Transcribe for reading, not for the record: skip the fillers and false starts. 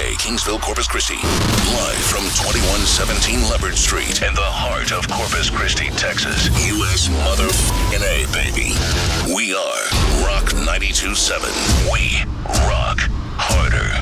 KDKA, Kingsville, Corpus Christi. Live from 2117 Leopard Street in the heart of Corpus Christi, Texas. U.S. motherfucking A, baby. We are Rock 92.7. We rock harder.